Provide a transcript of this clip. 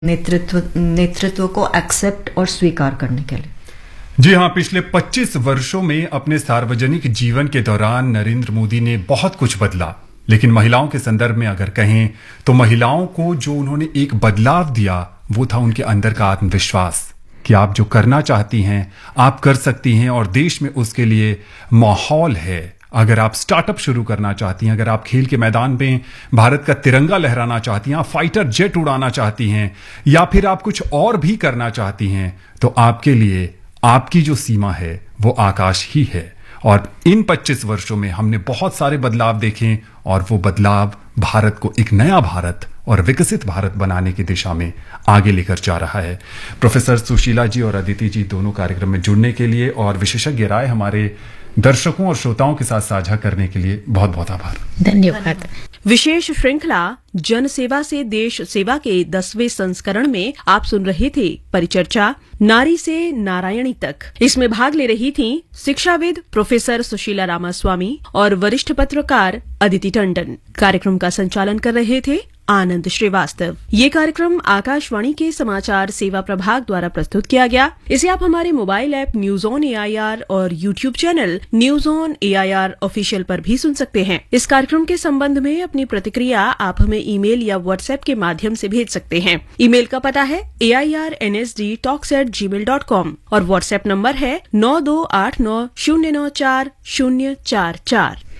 नेतृत्व को एक्सेप्ट और स्वीकार करने के लिए। जी हाँ, पिछले 25 वर्षों में अपने सार्वजनिक जीवन के दौरान नरेंद्र मोदी ने बहुत कुछ बदला, लेकिन महिलाओं के संदर्भ में अगर कहें तो महिलाओं को जो उन्होंने एक बदलाव दिया वो था उनके अंदर का आत्मविश्वास कि आप जो करना चाहती हैं आप कर सकती हैं और देश में उसके लिए माहौल है। अगर आप स्टार्टअप शुरू करना चाहती हैं, अगर आप खेल के मैदान में भारत का तिरंगा लहराना चाहती हैं, आप फाइटर जेट उड़ाना चाहती हैं या फिर आप कुछ और भी करना चाहती हैं, तो आपके लिए आपकी जो सीमा है वो आकाश ही है। और इन 25 वर्षों में हमने बहुत सारे बदलाव देखे और वो बदलाव भारत को एक नया भारत और विकसित भारत बनाने की दिशा में आगे लेकर जा रहा है। प्रोफेसर सुशीला जी और अदिति जी दोनों कार्यक्रम में जुड़ने के लिए और विशेषज्ञ राय हमारे दर्शकों और श्रोताओं के साथ साझा करने के लिए बहुत बहुत आभार। धन्यवाद। विशेष श्रृंखला जन सेवा से देश सेवा के 10वें संस्करण में आप सुन रहे थे परिचर्चा नारी से नारायणी तक। इसमें भाग ले रही थीं शिक्षाविद प्रोफेसर सुशीला रामास्वामी और वरिष्ठ पत्रकार अदिति टंडन। कार्यक्रम का संचालन कर रहे थे आनंद श्रीवास्तव। ये कार्यक्रम आकाशवाणी के समाचार सेवा प्रभाग द्वारा प्रस्तुत किया गया। इसे आप हमारे mobile app news on AIR और YouTube channel news on AIR official पर भी सुन सकते हैं। इस कार्यक्रम के संबंध में अपनी प्रतिक्रिया आप हमें ईमेल या व्हाट्सएप के माध्यम से भेज सकते हैं। ईमेल का पता है airnsdtalks@gmail.com और व्हाट्सएप नंबर है 9289094044।